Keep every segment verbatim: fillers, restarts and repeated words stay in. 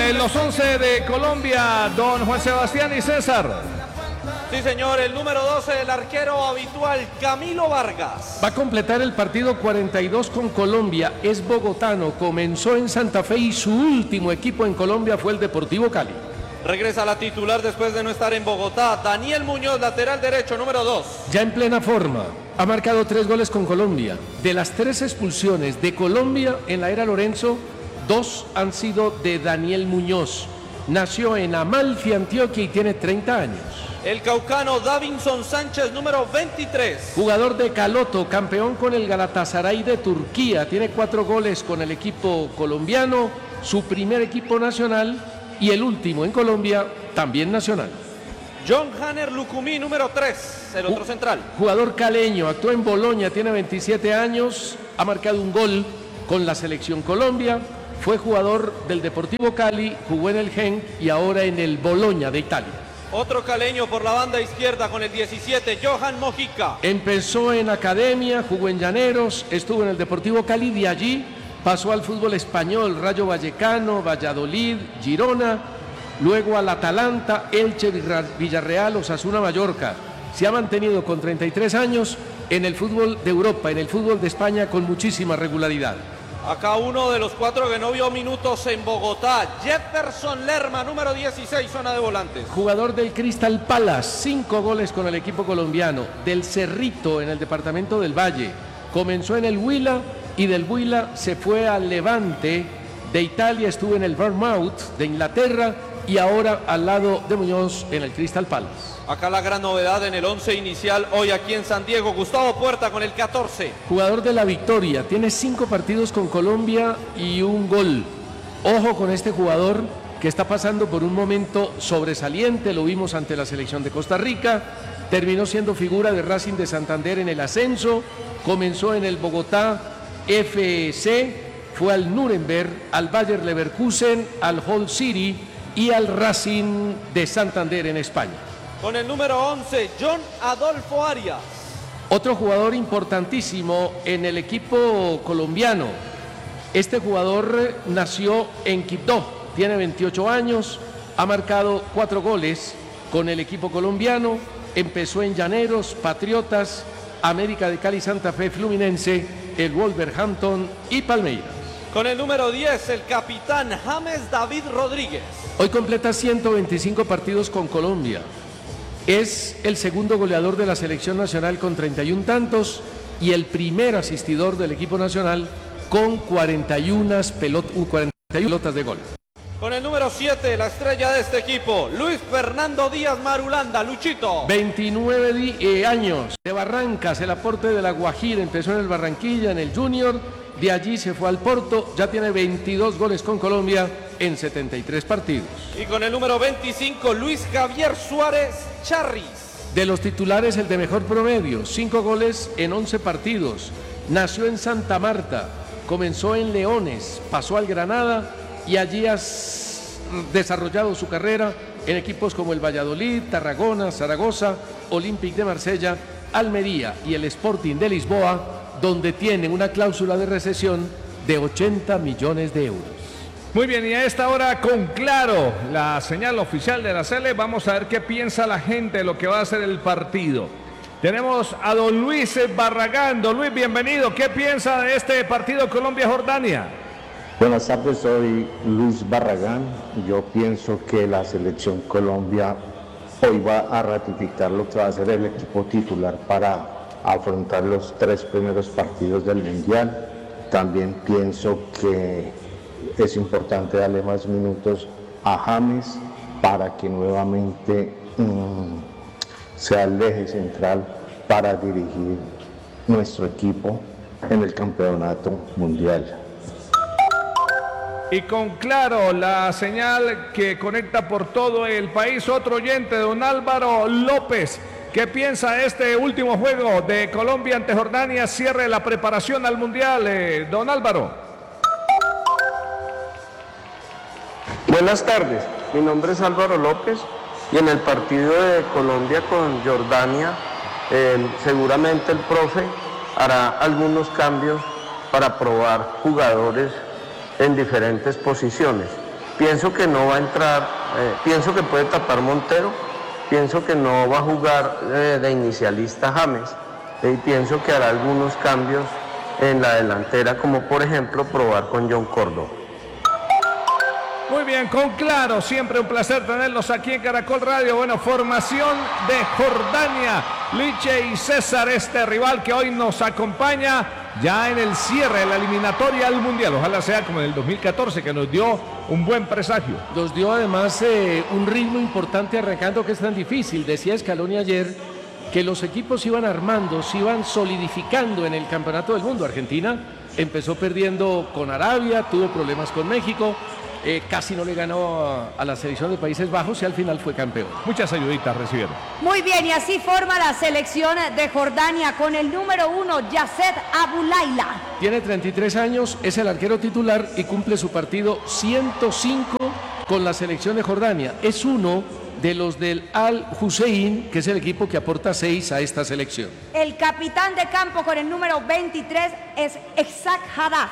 eh, los once de Colombia, don Juan Sebastián y César. Sí, señor, el número doce, el arquero habitual, Camilo Vargas. Va a completar el partido cuarenta y dos con Colombia, es bogotano, comenzó en Santa Fe y su último equipo en Colombia fue el Deportivo Cali. Regresa a la titular después de no estar en Bogotá, Daniel Muñoz, lateral derecho, número dos. Ya en plena forma, ha marcado tres goles con Colombia. De las tres expulsiones de Colombia en la era Lorenzo, dos han sido de Daniel Muñoz. Nació en Amalfi, Antioquia y tiene treinta años. El caucano Davinson Sánchez, número veintitrés. Jugador de Caloto, campeón con el Galatasaray de Turquía. Tiene cuatro goles con el equipo colombiano, su primer equipo nacional y el último en Colombia, también nacional. John Hanner Lucumí, número tres, el otro central. Jugador caleño, actuó en Boloña, tiene veintisiete años, ha marcado un gol con la selección Colombia. Fue jugador del Deportivo Cali, jugó en el Genk y ahora en el Boloña de Italia. Otro caleño por la banda izquierda con el diecisiete, Johan Mojica. Empezó en academia, jugó en Llaneros, estuvo en el Deportivo Cali, de allí pasó al fútbol español, Rayo Vallecano, Valladolid, Girona, luego al Atalanta, Elche, Villarreal, Osasuna, Mallorca. Se ha mantenido con treinta y tres años en el fútbol de Europa, en el fútbol de España con muchísima regularidad. Acá uno de los cuatro que no vio minutos en Bogotá, Jefferson Lerma, número dieciséis, zona de volantes. Jugador del Crystal Palace, cinco goles con el equipo colombiano. Del Cerrito, en el departamento del Valle. Comenzó en el Huila y del Huila se fue al Levante de Italia, estuvo en el Bournemouth de Inglaterra y ahora al lado de Muñoz en el Crystal Palace. Acá la gran novedad en el once inicial hoy aquí en San Diego, Gustavo Puerta con el catorce. Jugador de la Victoria, tiene cinco partidos con Colombia y un gol. Ojo con este jugador que está pasando por un momento sobresaliente, lo vimos ante la selección de Costa Rica, terminó siendo figura de Racing de Santander en el ascenso, comenzó en el Bogotá F C, fue al Nuremberg, al Bayer Leverkusen, al Hull City y al Racing de Santander en España. Con el número once, John Adolfo Arias. Otro jugador importantísimo en el equipo colombiano. Este jugador nació en Quibdó, tiene veintiocho años, ha marcado cuatro goles con el equipo colombiano, empezó en Llaneros, Patriotas, América de Cali, Santa Fe, Fluminense, el Wolverhampton y Palmeiras. Con el número diez, el capitán James David Rodríguez. Hoy completa ciento veinticinco partidos con Colombia. Es el segundo goleador de la selección nacional con treinta y un tantos y el primer asistidor del equipo nacional con cuarenta y una pelot- cuarenta y una pelotas de gol. Con el número siete, la estrella de este equipo, Luis Fernando Díaz Marulanda, Luchito. veintinueve di- eh, años, de Barrancas, el aporte de la Guajira, empezó en el Barranquilla, en el Junior, de allí se fue al Porto, ya tiene veintidós goles con Colombia en setenta y tres partidos. Y con el número veinticinco, Luis Javier Suárez Charris. De los titulares, el de mejor promedio, cinco goles en once partidos. Nació en Santa Marta, comenzó en Leones, pasó al Granada y allí ha desarrollado su carrera en equipos como el Valladolid, Tarragona, Zaragoza, Olympique de Marsella, Almería y el Sporting de Lisboa, donde tiene una cláusula de recesión de ochenta millones de euros. Muy bien, y a esta hora con Claro, la señal oficial de la Sele, vamos a ver qué piensa la gente de lo que va a ser el partido. Tenemos a don Luis Barragán. Don Luis, bienvenido. ¿Qué piensa de este partido Colombia-Jordania? Buenas tardes, soy Luis Barragán. Yo pienso que la selección Colombia hoy va a ratificar lo que va a ser el equipo titular para afrontar los tres primeros partidos del Mundial. También pienso que es importante darle más minutos a James para que nuevamente mmm, sea el eje central para dirigir nuestro equipo en el campeonato mundial. Y con Claro, la señal que conecta por todo el país, otro oyente, don Álvaro López. ¿Qué piensa de este último juego de Colombia ante Jordania? Cierre la preparación al Mundial, eh, don Álvaro. Buenas tardes, mi nombre es Álvaro López y en el partido de Colombia con Jordania eh, seguramente el profe hará algunos cambios para probar jugadores en diferentes posiciones. pienso que no va a entrar, eh, pienso que puede tapar Montero, pienso que no va a jugar eh, de inicialista James, eh, y pienso que hará algunos cambios en la delantera, como por ejemplo probar con John Córdoba. Muy bien, con Claro, siempre un placer tenerlos aquí en Caracol Radio. Bueno, formación de Jordania, Liche y César, este rival que hoy nos acompaña ya en el cierre de la eliminatoria al Mundial. Ojalá sea como en el dos mil catorce, que nos dio un buen presagio. Nos dio además eh, un ritmo importante arrancando, que es tan difícil. Decía Scaloni ayer que los equipos iban armando, se iban solidificando en el Campeonato del Mundo. Argentina empezó perdiendo con Arabia, tuvo problemas con México. Eh, casi no le ganó a, a la selección de Países Bajos y al final fue campeón. Muchas ayuditas recibieron. Muy bien, y así forma la selección de Jordania con el número uno, Yasset Abulaila. Tiene treinta y tres años, es el arquero titular y cumple su partido ciento cinco con la selección de Jordania. Es uno de los del Al Hussein, que es el equipo que aporta seis a esta selección. El capitán de campo con el número veintitrés es Exak Haddad.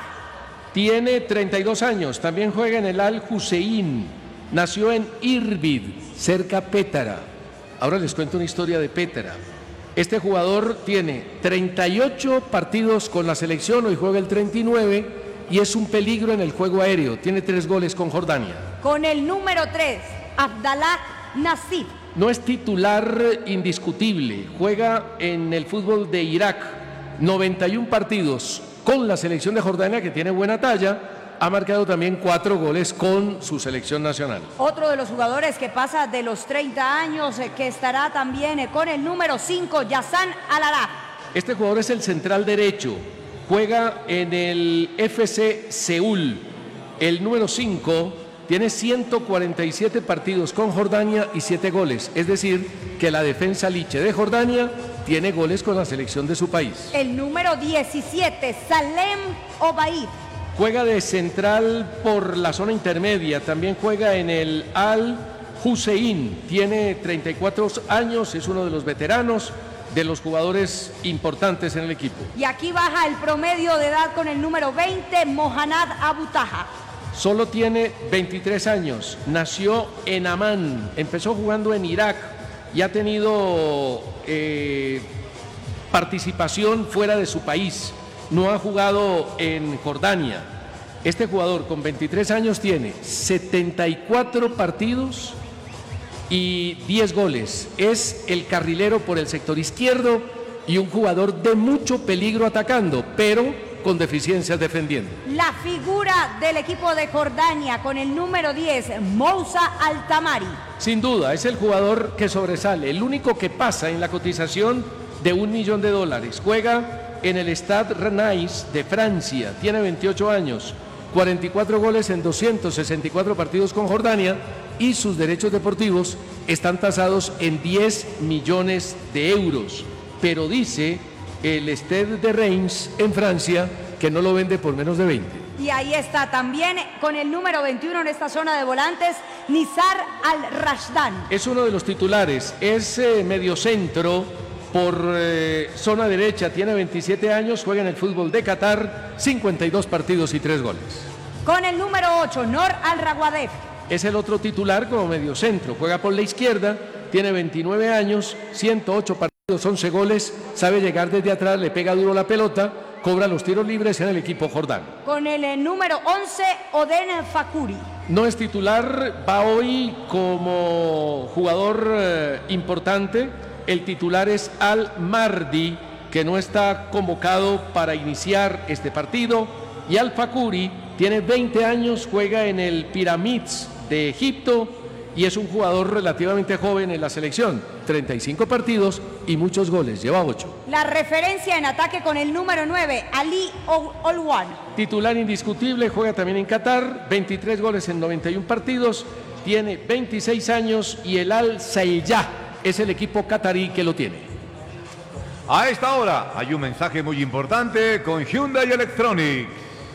Tiene treinta y dos años, también juega en el Al Hussein, nació en Irbid, cerca Pétara. Ahora les cuento una historia de Pétara. Este jugador tiene treinta y ocho partidos con la selección, hoy juega el treinta y nueve y es un peligro en el juego aéreo, tiene tres goles con Jordania. Con el número tres, Abdallah Nassif. No es titular indiscutible, juega en el fútbol de Irak, noventa y uno partidos con la selección de Jordania, que tiene buena talla, ha marcado también cuatro goles con su selección nacional. Otro de los jugadores que pasa de los treinta años, eh, que estará también eh, con el número cinco, Yassan Al-Arab. Este jugador es el central derecho, juega en el F C Seúl. El número cinco tiene ciento cuarenta y siete partidos con Jordania y siete goles, es decir, que la defensa Liche de Jordania tiene goles con la selección de su país. El número diecisiete, Salem Obaid. Juega de central por la zona intermedia, también juega en el Al Hussein, tiene treinta y cuatro años, es uno de los veteranos, de los jugadores importantes en el equipo. Y aquí baja el promedio de edad con el número veinte, Mohanad Abu Taha. Solo tiene veintitrés años, nació en Amán, empezó jugando en Irak y ha tenido eh, participación fuera de su país, no ha jugado en Jordania. Este jugador con veintitrés años tiene setenta y cuatro partidos y diez goles, es el carrilero por el sector izquierdo y un jugador de mucho peligro atacando, pero con deficiencias defendiendo. La figura del equipo de Jordania con el número diez, Moussa Altamari. Sin duda, es el jugador que sobresale, el único que pasa en la cotización de un millón de dólares. Juega en el Stade Rennais de Francia, tiene veintiocho años, cuarenta y cuatro goles en doscientos sesenta y cuatro partidos con Jordania y sus derechos deportivos están tasados en diez millones de euros. Pero dice el Stade de Reims en Francia que no lo vende por menos de veinte. Y ahí está también con el número veintiuno en esta zona de volantes, Nizar Al-Rashdan. Es uno de los titulares, es eh, mediocentro por eh, zona derecha, tiene veintisiete años, juega en el fútbol de Qatar, cincuenta y dos partidos y tres goles. Con el número ocho, Nor Al-Rawadef. Es el otro titular como mediocentro, juega por la izquierda, tiene veintinueve años, ciento ocho partidos, once goles, sabe llegar desde atrás, le pega duro la pelota, cobra los tiros libres en el equipo jordano. Con el eh, número once, Oden Fakuri. No es titular, va hoy como jugador eh, importante. El titular es Al-Mardi, que no está convocado para iniciar este partido. Y Al-Fakuri tiene veinte años, juega en el Pyramids de Egipto y es un jugador relativamente joven en la selección. treinta y cinco partidos y muchos goles, lleva ocho. La referencia en ataque con el número nueve, Ali Olwan. Titular indiscutible, juega también en Qatar, veintitrés goles en noventa y uno partidos, tiene veintiséis años y el Al-Sayyah es el equipo catarí que lo tiene. A esta hora hay un mensaje muy importante con Hyundai Electronics.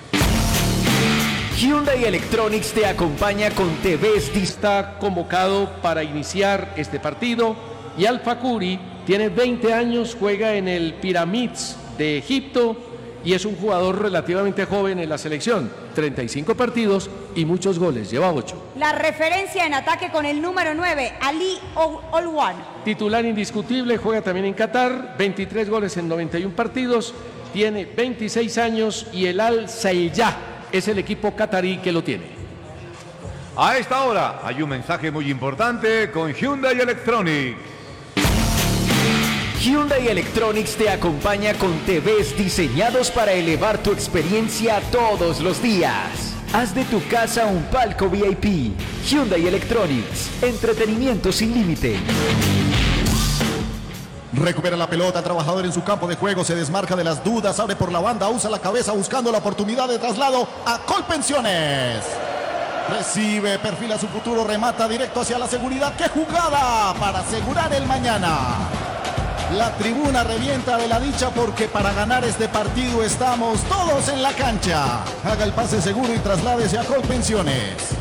Hyundai Electronics te acompaña con T Vs. Está convocado para iniciar este partido y Al-Fakuri tiene veinte años, juega en el Pyramids de Egipto y es un jugador relativamente joven en la selección, treinta y cinco partidos y muchos goles, lleva ocho. La referencia en ataque con el número nueve, Ali Olwan. Titular indiscutible, juega también en Qatar, veintitrés goles en noventa y uno partidos, tiene veintiséis años y el Al Sayyah es el equipo catarí que lo tiene. A esta hora hay un mensaje muy importante con Hyundai Electronics. Hyundai Electronics te acompaña con T Vs diseñados para elevar tu experiencia todos los días. Haz de tu casa un palco V I P. Hyundai Electronics, entretenimiento sin límite. Recupera la pelota, trabajador en su campo de juego, se desmarca de las dudas, abre por la banda, usa la cabeza buscando la oportunidad de traslado a Colpensiones. Recibe, perfila su futuro, remata directo hacia la seguridad. ¡Qué jugada para asegurar el mañana! La tribuna revienta de la dicha porque para ganar este partido estamos todos en la cancha. Haga el pase seguro y trasládese a Colpensiones.